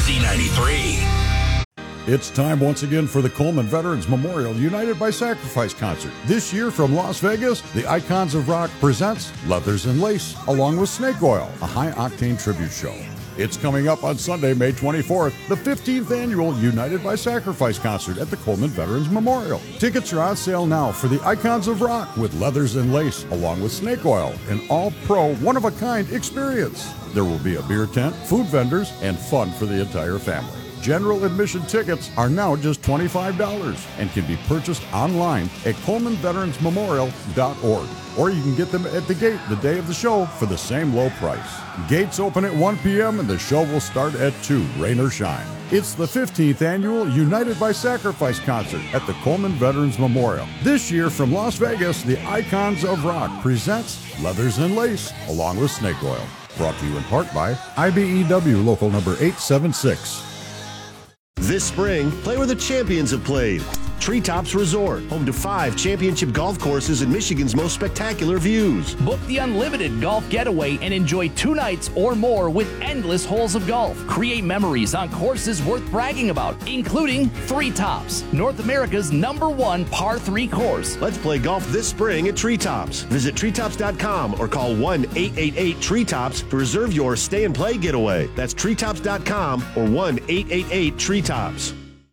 Z93. It's time once again for the Coleman Veterans Memorial United by Sacrifice concert. This year from Las Vegas, the Icons of Rock presents Leathers and Lace, along with Snake Oil, a high-octane tribute show. It's coming up on Sunday, May 24th, the 15th annual United by Sacrifice concert at the Coleman Veterans Memorial. Tickets are on sale now for the Icons of Rock with Leathers and Lace, along with Snake Oil, an all-pro, one-of-a-kind experience. There will be a beer tent, food vendors, and fun for the entire family. General admission tickets are now just $25 and can be purchased online at ColemanVeteransMemorial.org. Or you can get them at the gate the day of the show for the same low price. Gates open at 1 p.m. and the show will start at 2, rain or shine. It's the 15th annual United by Sacrifice concert at the Coleman Veterans Memorial. This year from Las Vegas, the Icons of Rock presents Leathers and Lace, along with Snake Oil. Brought to you in part by IBEW Local Number 876. This spring, play where the champions have played. Treetops Resort, home to 5 championship golf courses and Michigan's most spectacular views. Book the unlimited golf getaway and enjoy 2 nights or more with endless holes of golf. Create memories on courses worth bragging about, including Treetops, North America's #1 par 3 course. Let's play golf this spring at Treetops. Visit treetops.com or call 1-888-TREETOPS to reserve your stay and play getaway. That's treetops.com or 1-888-TREETOPS.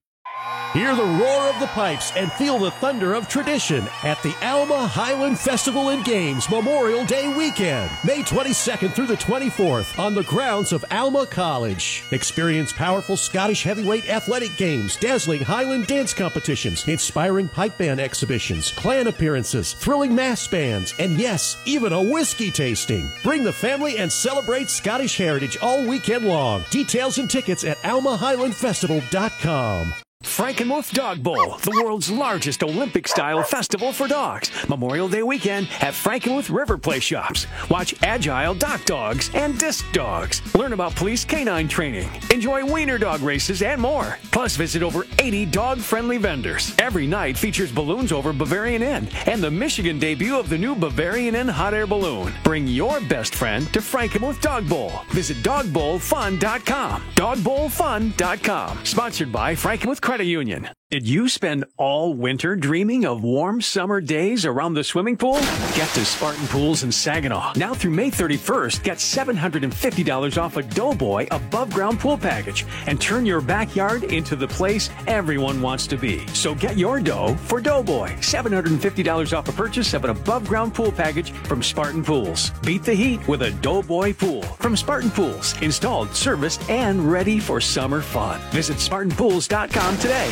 Hear the roar of the pipes and feel the thunder of tradition at the Alma Highland Festival and Games Memorial Day weekend, May 22nd through the 24th on the grounds of Alma College. Experience powerful Scottish heavyweight athletic games, dazzling Highland dance competitions, inspiring pipe band exhibitions, clan appearances, thrilling mass bands, and yes, even a whiskey tasting. Bring the family and celebrate Scottish heritage all weekend long. Details and tickets at almahighlandfestival.com. Frankenmuth Dog Bowl, the world's largest Olympic-style festival for dogs. Memorial Day weekend at Frankenmuth River Play Shops. Watch agile dock dogs and disc dogs. Learn about police canine training. Enjoy wiener dog races and more. Plus, visit over 80 dog-friendly vendors. Every night features balloons over Bavarian Inn and the Michigan debut of the new Bavarian Inn hot air balloon. Bring your best friend to Frankenmuth Dog Bowl. Visit dogbowlfun.com. Dogbowlfun.com. Sponsored by Frankenmuth Credit Union. Did you spend all winter dreaming of warm summer days around the swimming pool? Get to Spartan Pools in Saginaw. Now through May 31st, get $750 off a Doughboy above-ground pool package and turn your backyard into the place everyone wants to be. So get your dough for Doughboy. $750 off a purchase of an above-ground pool package from Spartan Pools. Beat the heat with a Doughboy pool from Spartan Pools. Installed, serviced, and ready for summer fun. Visit SpartanPools.com today.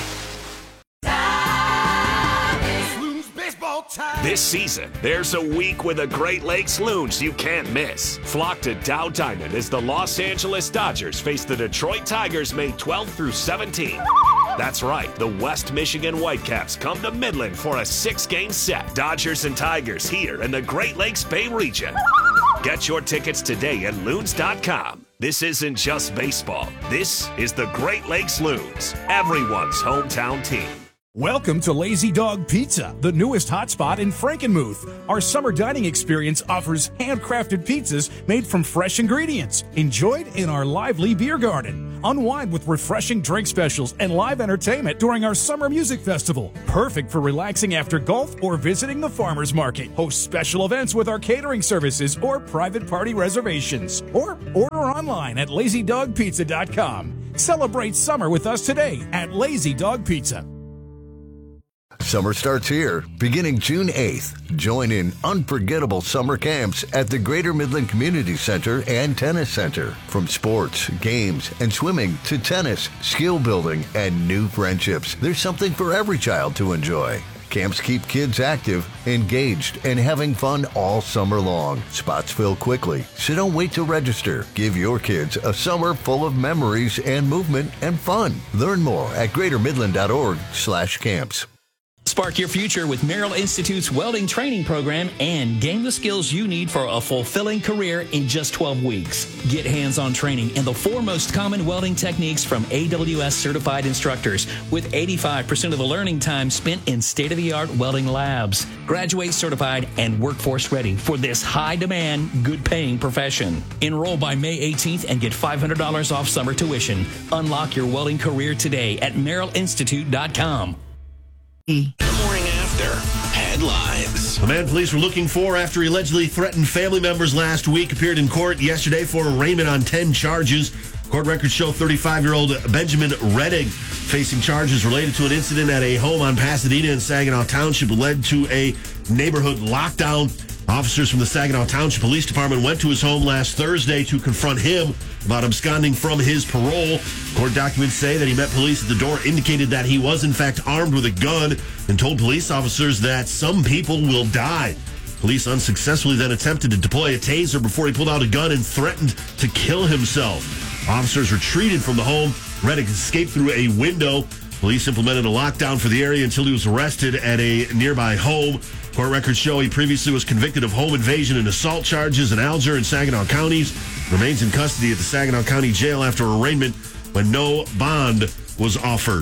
This season, there's a week with the Great Lakes Loons you can't miss. Flock to Dow Diamond as the Los Angeles Dodgers face the Detroit Tigers May 12th through 17th. That's right, the West Michigan Whitecaps come to Midland for a 6-game set. Dodgers and Tigers here in the Great Lakes Bay region. Get your tickets today at Loons.com. This isn't just baseball. This is the Great Lakes Loons, everyone's hometown team. Welcome to Lazy Dog Pizza, the newest hotspot in Frankenmuth. Our summer dining experience offers handcrafted pizzas made from fresh ingredients, enjoyed in our lively beer garden. Unwind with refreshing drink specials and live entertainment during our summer music festival. Perfect for relaxing after golf or visiting the farmer's market. Host special events with our catering services or private party reservations. Or order online at lazydogpizza.com. Celebrate summer with us today at Lazy Dog Pizza. Summer starts here, beginning June 8th. Join in unforgettable summer camps at the Greater Midland Community Center and Tennis Center. From sports, games, and swimming to tennis, skill building, and new friendships, there's something for every child to enjoy. Camps keep kids active, engaged, and having fun all summer long. Spots fill quickly, so don't wait to register. Give your kids a summer full of memories and movement and fun. Learn more at greatermidland.org/camps. Spark your future with Merrill Institute's welding training program and gain the skills you need for a fulfilling career in just 12 weeks. Get hands-on training in the 4 most common welding techniques from AWS certified instructors, with 85% of the learning time spent in state-of-the-art welding labs. Graduate certified and workforce ready for this high-demand, good-paying profession. Enroll by May 18th and get $500 off summer tuition. Unlock your welding career today at merrillinstitute.com. The morning after headlines. The man police were looking for after he allegedly threatened family members last week appeared in court yesterday for arraignment on 10 charges. Court records show 35-year-old Benjamin Redding facing charges related to an incident at a home on Pasadena in Saginaw Township that led to a neighborhood lockdown. Officers from the Saginaw Township Police Department went to his home last Thursday to confront him about absconding from his parole. Court documents say that he met police at the door, indicated that he was in fact armed with a gun, and told police officers that some people will die. Police unsuccessfully then attempted to deploy a taser before he pulled out a gun and threatened to kill himself. Officers retreated from the home. Reddick escaped through a window. Police implemented a lockdown for the area until he was arrested at a nearby home. Court records show he previously was convicted of home invasion and assault charges in Alger and Saginaw counties. Remains in custody at the Saginaw County Jail after arraignment when no bond was offered.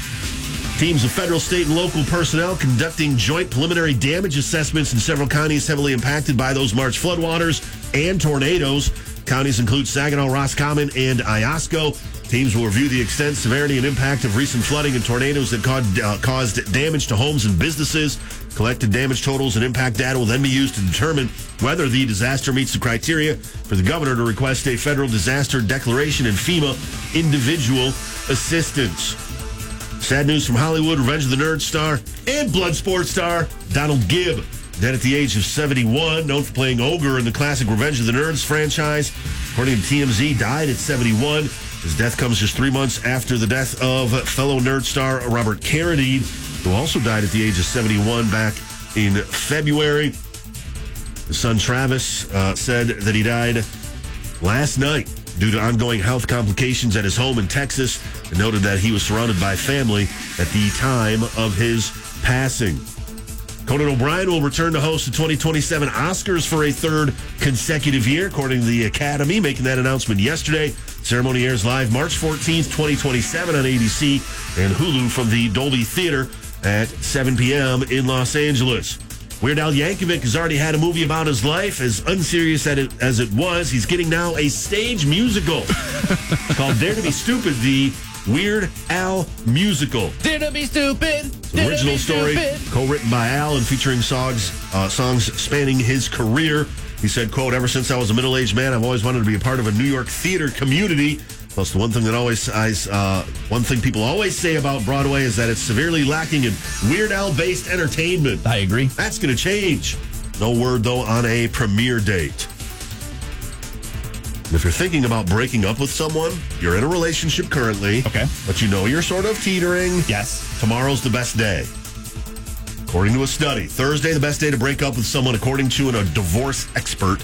Teams of federal, state, and local personnel conducting joint preliminary damage assessments in several counties heavily impacted by those March floodwaters and tornadoes. Counties include Saginaw, Roscommon, and Iosco. Teams will review the extent, severity, and impact of recent flooding and tornadoes that caused damage to homes and businesses. Collected damage totals and impact data will then be used to determine whether the disaster meets the criteria for the governor to request a federal disaster declaration and FEMA individual assistance. Sad news from Hollywood. Revenge of the Nerds star and Bloodsport star Donald Gibb, dead at the age of 71, known for playing Ogre in the classic Revenge of the Nerds franchise. According to TMZ, died at 71. His death comes just 3 months after the death of fellow Nerd star Robert Carradine, who also died at the age of 71 back in February. His son Travis said that he died last night due to ongoing health complications at his home in Texas, and noted that he was surrounded by family at the time of his passing. Conan O'Brien will return to host the 2027 Oscars for a 3rd consecutive year, according to the Academy, making that announcement yesterday. Ceremony airs live March 14th, 2027 on ABC and Hulu from the Dolby Theater at 7 p.m. in Los Angeles. Weird Al Yankovic has already had a movie about his life. As unserious as it was, he's getting now a stage musical called Dare to Be Stupid, the Weird Al musical. Dare to be stupid. The original story, co-written by Al and featuring songs spanning his career. He said, quote, "Ever since I was a middle-aged man, I've always wanted to be a part of a New York theater community. Plus, the one thing people always say about Broadway is that it's severely lacking in Weird Al-based entertainment." I agree. That's going to change. No word, though, on a premiere date. If you're thinking about breaking up with someone, you're in a relationship currently. Okay. But you know you're sort of teetering. Yes. Tomorrow's the best day. According to a study, Thursday, the best day to break up with someone, according to a divorce expert.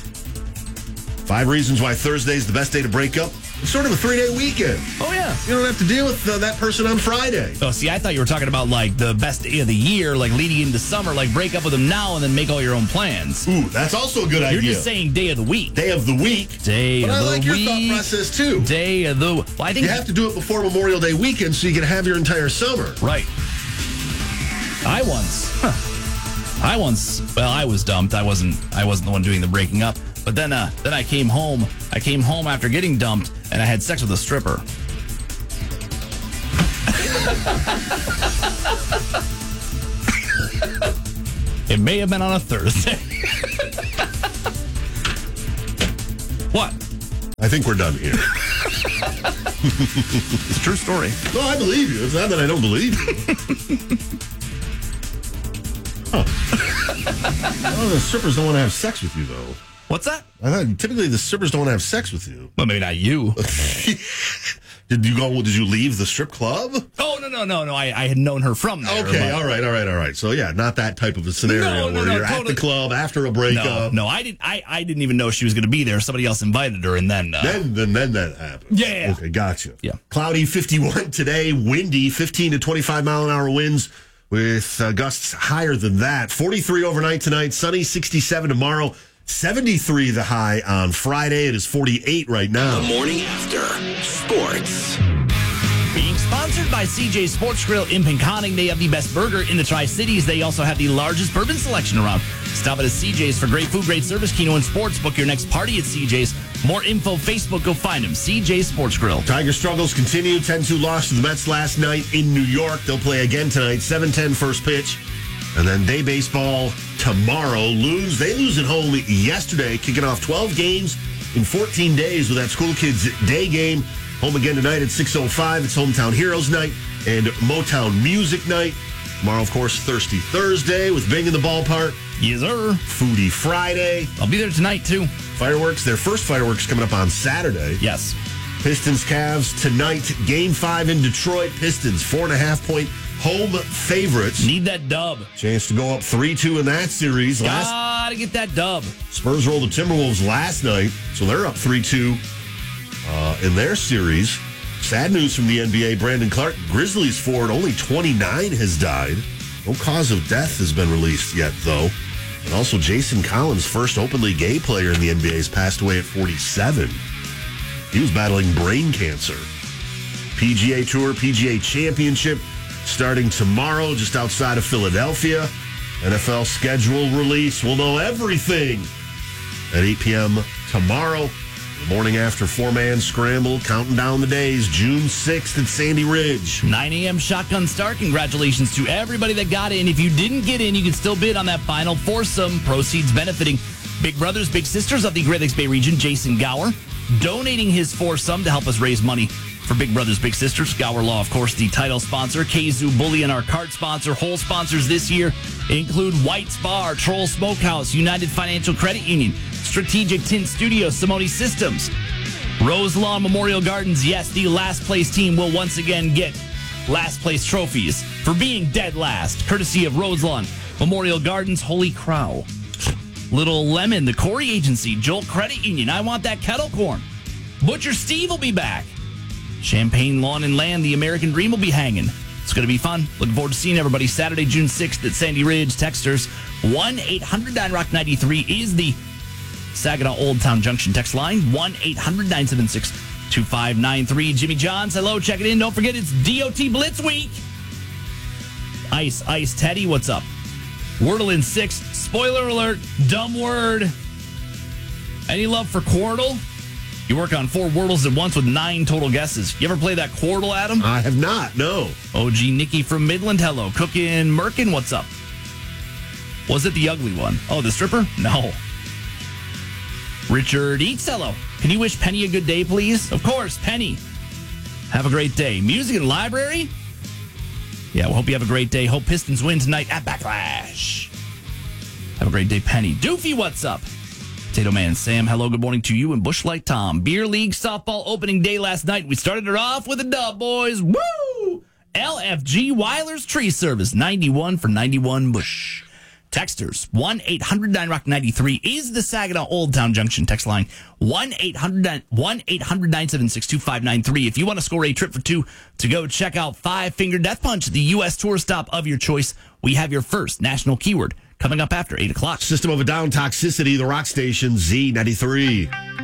5 reasons why Thursday is the best day to break up. It's sort of a 3-day weekend. Oh, yeah. You don't have to deal with that person on Friday. Oh, see, I thought you were talking about, like, the best day of the year, like, leading into summer, like, break up with them now and then make all your own plans. Ooh, that's also a good idea. You're just saying day of the week. Day of the week. Day of the week. But I like your thought process, too. Day of the... Well, I think... You have to do it before Memorial Day weekend so you can have your entire summer. Right. I was dumped. I wasn't the one doing the breaking up. But then I came home. I came home after getting dumped, and I had sex with a stripper. It may have been on a Thursday. What? I think we're done here. It's a true story. No, I believe you. It's not that I don't believe you. Well, the strippers don't want to have sex with you, though. What's that? I thought typically the strippers don't want to have sex with you. Well, maybe not you. Did you leave the strip club? Oh, no. I had known her from there. Okay, all right. So, yeah, not that type of a scenario where you're totally at the club after a breakup. No, I didn't even know she was going to be there. Somebody else invited her, and then... Then that happened. Yeah. Okay, gotcha. Yeah. Cloudy 51 today, windy 15 to 25 mile-an-hour winds with gusts higher than that. 43 overnight tonight, sunny, 67 tomorrow, 73 the high on Friday. It is 48 right now. The morning after sports. Being sponsored by CJ Sports Grill in Pinconning. They have the best burger in the Tri-Cities. They also have the largest bourbon selection around. Stop at a CJ's for great food, great service. Keno and Sports. Book your next party at CJ's. More info, Facebook. Go find them. CJ Sports Grill. Tiger struggles continue. 10-2 loss to the Mets last night in New York. They'll play again tonight. 7:10 first pitch. And then day baseball tomorrow. They lose at home yesterday, kicking off 12 games in 14 days with that school kids day game. Home again tonight at 6:05. It's Hometown Heroes Night and Motown Music Night. Tomorrow, of course, Thirsty Thursday with Bing in the ballpark. Yes, sir. Foodie Friday. I'll be there tonight, too. Fireworks. Their first fireworks coming up on Saturday. Yes. Pistons Cavs tonight. Game 5 in Detroit. Pistons 4.5-point home favorites. Need that dub. Chance to go up 3-2 in that series. Gotta get that dub. Spurs rolled the Timberwolves last night, so they're up 3-2 in their series. Sad news from the NBA. Brandon Clark, Grizzlies forward, only 29, has died. No cause of death has been released yet, though. And also Jason Collins, first openly gay player in the NBA, has passed away at 47. He was battling brain cancer. PGA Tour, PGA Championship starting tomorrow just outside of Philadelphia. NFL schedule release. We'll know everything at 8 p.m. tomorrow. The morning after four-man scramble, counting down the days, June 6th at Sandy Ridge. 9 a.m. shotgun start. Congratulations to everybody that got in. If you didn't get in, you can still bid on that final foursome. Proceeds benefiting Big Brothers, Big Sisters of the Great Lakes Bay region, Jason Gower, donating his foursome to help us raise money for Big Brothers, Big Sisters. Gower Law, of course, the title sponsor. Kazoo Bullion, our cart sponsor. Whole sponsors this year include White's Bar, Troll Smokehouse, United Financial Credit Union, Strategic Tint Studio, Simone Systems, Rose Lawn Memorial Gardens. Yes, the last place team will once again get last place trophies for being dead last, courtesy of Rose Lawn Memorial Gardens. Holy Crow, Little Lemon, the Corey Agency, Jolt Credit Union, I Want That Kettle Corn, Butcher Steve will be back, Champagne Lawn and Land, the American Dream will be hanging. It's going to be fun. Looking forward to seeing everybody Saturday, June 6th at Sandy Ridge. Texters 1-800-9-ROCK-93 is the Saginaw Old Town Junction text line. 1-800-976-2593. Jimmy Johns, hello, check it in. Don't forget, it's DOT Blitz Week. Ice Teddy, what's up? Wordle in 6. Spoiler alert, dumb word. Any love for Quordle? You work on 4 Wordles at once with 9 total guesses. You ever play that Quordle, Adam? I have not, no. OG Nikki from Midland, hello. Cookin' Merkin, what's up? Was it the ugly one? Oh, the stripper? No. Richard Eats, hello. Can you wish Penny a good day, please? Of course, Penny. Have a great day. Music and library? Yeah, we hope you have a great day. Hope Pistons win tonight at Backlash. Have a great day, Penny. Doofy, what's up? Potato Man Sam, hello, good morning to you. And Bushlight Tom. Beer League softball opening day last night. We started it off with a dub, boys. Woo! LFG Weiler's Tree Service, 91 for 91 Bush. Texters, 1-800-9-ROCK-93 is the Saginaw Old Town Junction text line. 1-800-976-2593. If you want to score a trip for 2 to go check out Five Finger Death Punch, the U.S. tour stop of your choice, we have your first national keyword coming up after 8 o'clock. System of a Down, Toxicity, the Rock Station, Z93.